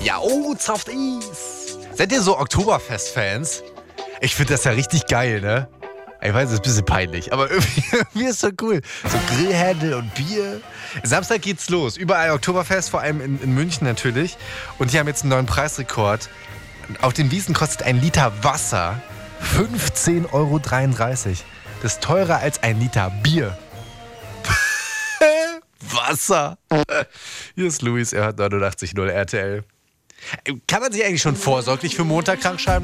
Ja, oh, Softies. Seid ihr so Oktoberfest-Fans? Ich finde das ja richtig geil, ne? Ich weiß, es ist ein bisschen peinlich, aber irgendwie ist es so cool. So Grillhändel und Bier. Samstag geht's los. Überall Oktoberfest, vor allem in München natürlich. Und die haben jetzt einen neuen Preisrekord. Auf den Wiesn kostet ein Liter Wasser 15,33 Euro. Das ist teurer als ein Liter Bier. Wasser. Hier ist Luis, er hat 89,0 RTL. Kann man sich eigentlich schon vorsorglich für Montag krank schreiben?